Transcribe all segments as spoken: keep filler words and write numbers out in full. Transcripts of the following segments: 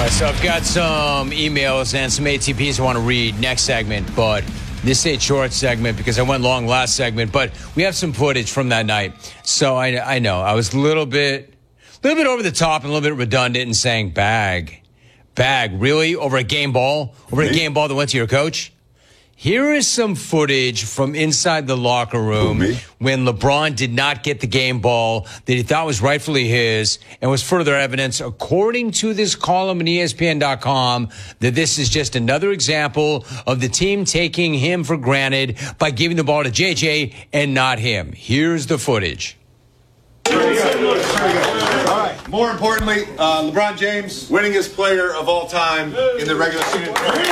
So I've got some emails and some A T Ps I want to read next segment, but this ain't short segment because I went long last segment, but we have some footage from that night. So I, I know I was a little bit, little bit over the top and a little bit redundant in saying bag, bag, really? Over a game ball? Over a game ball that went to your coach? Here is some footage from inside the locker room when LeBron did not get the game ball that he thought was rightfully his, and was further evidence, according to this column on E S P N dot com, that this is just another example of the team taking him for granted by giving the ball to J J and not him. Here's the footage. Very good. Very good. All right. More importantly, uh, LeBron James, winningest player of all time in the regular season.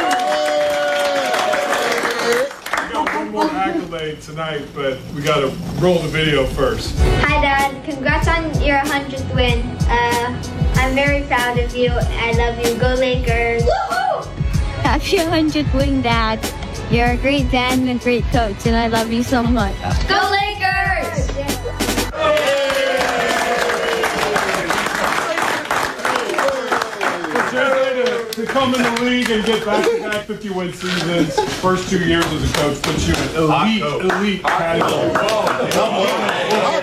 One more accolade tonight, but we got to roll the video first. Hi, Dad. Congrats on your hundredth win. Uh, I'm very proud of you. I love you. Go Lakers. Woohoo! Happy hundredth win, Dad. You're a great dad and a great coach, and I love you so much. Go Lakers! To come in the league and get back-to-back fifty-win seasons, first two years as a coach puts you in elite, elite category. Hot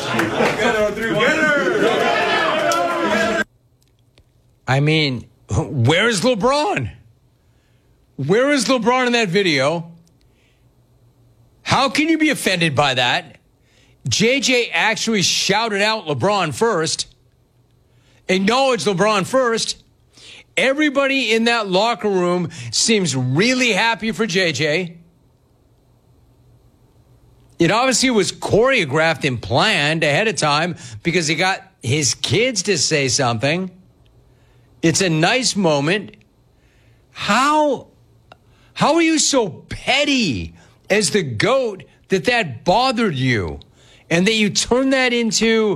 coach. I mean, where is LeBron? Where is LeBron in that video? How can you be offended by that? J J actually shouted out LeBron first, acknowledged LeBron first. Everybody in that locker room seems really happy for J J. It obviously was choreographed and planned ahead of time because he got his kids to say something. It's a nice moment. How, how are you so petty as the GOAT that that bothered you and that you turned that into